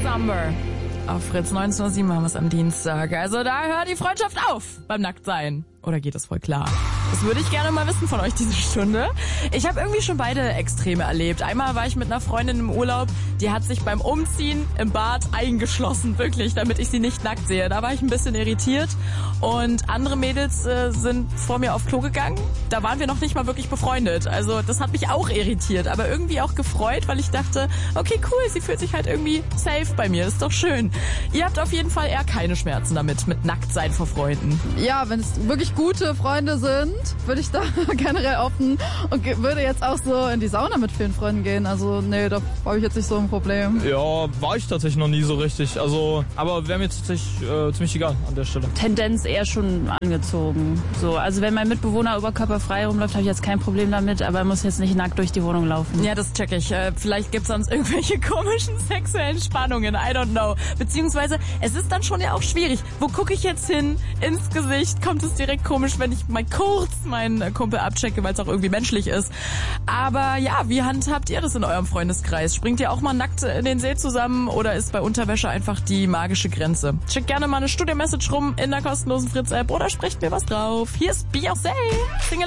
Number. Auf Fritz 19.07 haben wir es am Dienstag. Also da hört die Freundschaft auf beim Nacktsein. Oder geht das wohl klar? Das würde ich gerne mal wissen von euch diese Stunde. Ich habe irgendwie schon beide Extreme erlebt. Einmal war ich mit einer Freundin im Urlaub, die hat sich beim Umziehen im Bad eingeschlossen, wirklich, damit ich sie nicht nackt sehe. Da war ich ein bisschen irritiert. Und andere Mädels sind vor mir auf Klo gegangen. Da waren wir noch nicht mal wirklich befreundet. Also das hat mich auch irritiert, aber irgendwie auch gefreut, weil ich dachte, okay, cool, sie fühlt sich halt irgendwie safe bei mir. Das ist doch schön. Ihr habt auf jeden Fall eher keine Schmerzen damit, mit Nacktsein vor Freunden. Ja, wenn es wirklich gute Freunde sind, würde ich da generell offen und würde jetzt auch so in die Sauna mit vielen Freunden gehen. Also nee, da habe ich jetzt nicht so ein Problem. Ja, war ich tatsächlich noch nie so richtig. Also, aber wäre mir jetzt tatsächlich ziemlich egal an der Stelle. Tendenz eher schon angezogen. So, also wenn mein Mitbewohner oberkörperfrei rumläuft, habe ich jetzt kein Problem damit, aber er muss jetzt nicht nackt durch die Wohnung laufen. Ja, das check ich. Vielleicht gibt's sonst irgendwelche komischen sexuellen Spannungen. I don't know. Beziehungsweise, es ist dann schon ja auch schwierig. Wo gucke ich jetzt hin? Ins Gesicht? Kommt es direkt komisch, wenn ich mal kurz meinen Kumpel abchecke, weil es auch irgendwie menschlich ist. Aber ja, wie handhabt ihr das in eurem Freundeskreis? Springt ihr auch mal nackt in den See zusammen oder ist bei Unterwäsche einfach die magische Grenze? Schickt gerne mal eine Studio-Message rum in der kostenlosen Fritz-App oder sprecht mir was drauf. Hier ist Beyoncé. Single